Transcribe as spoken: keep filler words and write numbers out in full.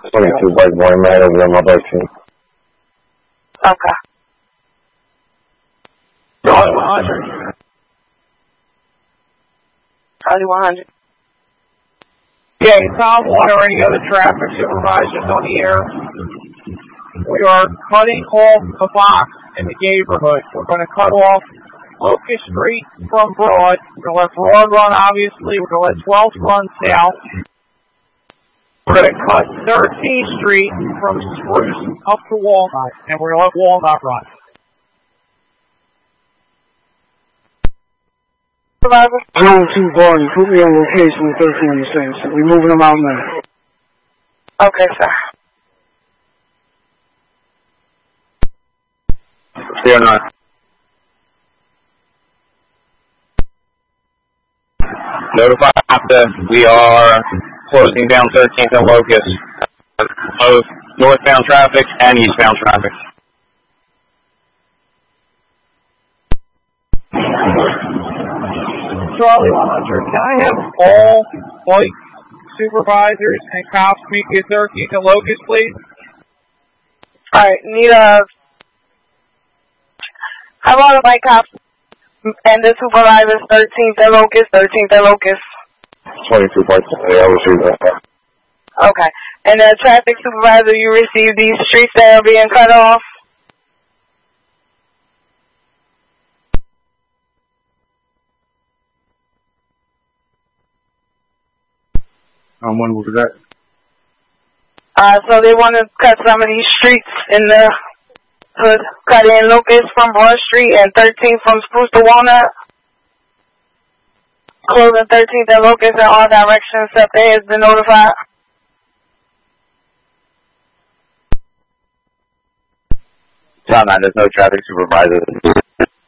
twenty-two Bike Boy Man over on my thirteen. Okay. Charlie one hundred. Charlie one hundred. Okay, Tom one or any other traffic supervisors on the air. We are cutting off a box in the neighborhood. We're going to cut off Locust Street from Broad. We're going to let Broad run, obviously. We're going to let twelfth run south. We're going to cut thirteenth Street from Spruce up to Walnut, and we're going to let Walnut run. Survivor? Zone two Barney, put me on location with thirteen on the same side. We're moving them out now. Okay, sir. three oh nine. Notify that we are closing down thirteenth and Locust, both northbound traffic and eastbound traffic. Charlie one hundred, can I have all bike supervisors and cops meet you thirteenth and Locust, please? Alright, need a... How about the bike cops and the supervisors, thirteenth and Locust, thirteenth and Locust? twenty-two Bike Boy, I received that. Okay. And the traffic supervisor, you received these streets that are being cut off? Um, when was that? Uh, so they want to cut some of these streets in the hood, cut in Locust from Broad Street and thirteenth from Spruce to Walnut. Closing thirteenth and Locust in all directions except A has been notified. John nine, there's no traffic supervisors.